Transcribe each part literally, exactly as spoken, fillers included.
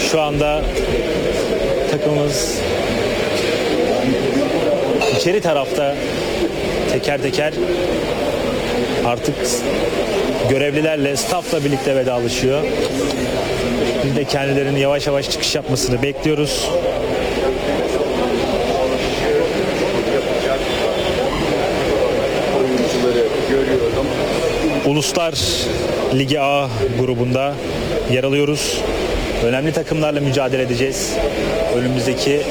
Şu anda takımımız içeri tarafta teker teker artık görevlilerle, staffla birlikte vedalaşıyor. Biz de kendilerinin yavaş yavaş çıkış yapmasını bekliyoruz. Uluslar Ligi A grubunda yer alıyoruz. Önemli takımlarla mücadele edeceğiz. Önümüzdeki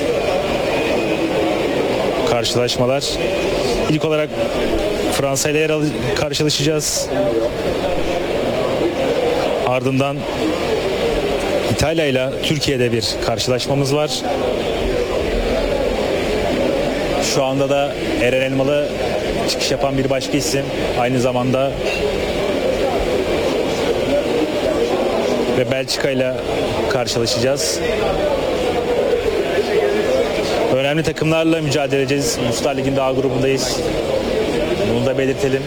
karşılaşmalar. İlk olarak Fransa ile yer al- karşılaşacağız. Ardından İtalya ile Türkiye'de bir karşılaşmamız var. Şu anda da Eren Elmalı çıkış yapan bir başka isim. Aynı zamanda ve Belçika ile karşılaşacağız. Önemli takımlarla mücadele edeceğiz. Uluslar Ligi'nde A grubundayız. Bunu da belirtelim.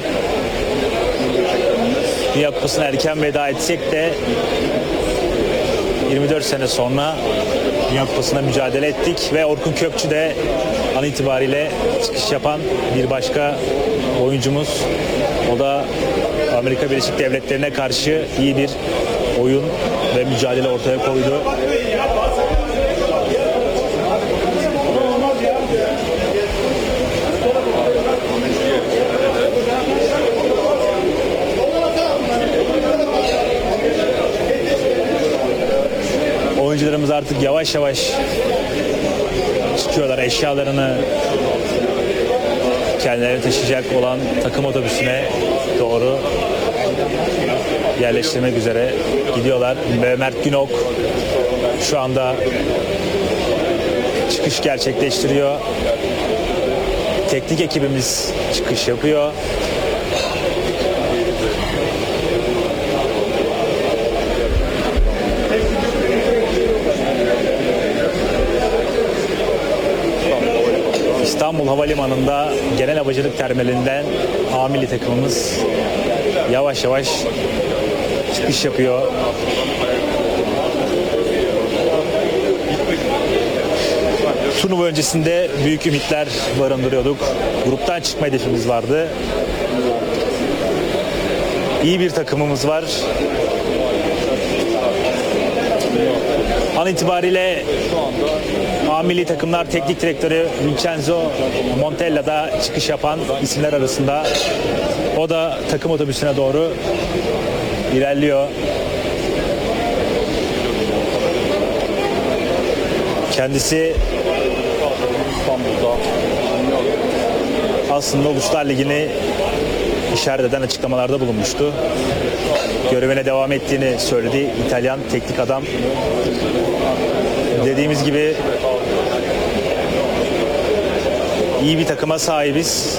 Dünya Kupası'na erken veda etsek de yirmi dört sene sonra Dünya Kupası'na mücadele ettik ve Orkun Kökçü de an itibariyle çıkış yapan bir başka oyuncumuz. O da Amerika Birleşik Devletleri'ne karşı iyi bir oyun ve mücadele ortaya koydu. Oyuncularımız artık yavaş yavaş çıkıyorlar. Eşyalarını kendileri taşıyacak olan takım otobüsüne doğru yerleştirmek üzere gidiyorlar. Ve Mert Günok şu anda çıkış gerçekleştiriyor. Teknik ekibimiz çıkış yapıyor. İstanbul Havalimanı'nda genel havacılık terminalinden A milli takımımız yavaş yavaş çıkış yapıyor. Turnuva öncesinde büyük ümitler barındırıyorduk. Gruptan çıkma hedefimiz vardı. İyi bir takımımız var. An itibariyle A milli takımlar teknik direktörü Vincenzo Montella da çıkış yapan isimler arasında. O da takım otobüsüne doğru ilerliyor. Kendisi aslında Uluslar Ligi'ni işaret eden açıklamalarda bulunmuştu. Görevine devam ettiğini söyledi İtalyan teknik adam. Dediğimiz gibi iyi bir takıma sahibiz.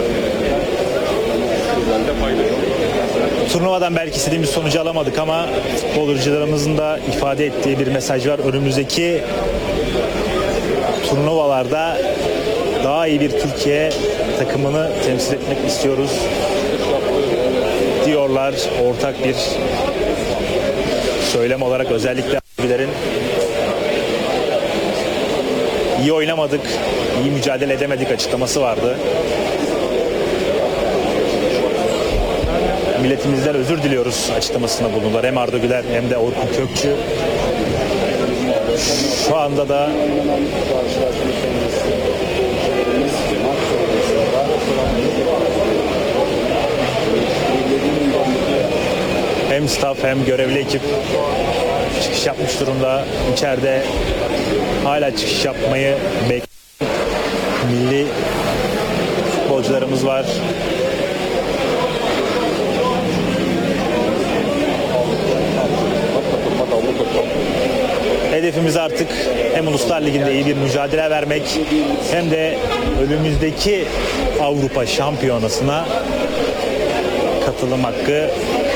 Turnuvadan belki istediğimiz sonucu alamadık ama futbolcularımızın da ifade ettiği bir mesaj var. Önümüzdeki turnuvalarda daha iyi bir Türkiye takımını temsil etmek istiyoruz diyorlar. Ortak bir söylem olarak özellikle abilerin iyi oynamadık, iyi mücadele edemedik açıklaması vardı. Milletimizden özür diliyoruz açıklamasına bulundular. Hem Arda Güler hem de Orkun Kökçü. Şu anda da hem staff hem görevli ekip çıkış yapmış durumda. İçeride hala çıkış yapmayı bekleyen milli futbolcularımız var. Hedefimiz artık hem Uluslar Ligi'nde iyi bir mücadele vermek hem de önümüzdeki Avrupa Şampiyonası'na katılım hakkı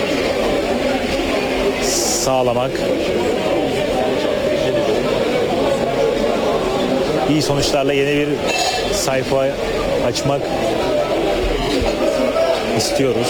sağlamak. İyi sonuçlarla yeni bir sayfa açmak istiyoruz.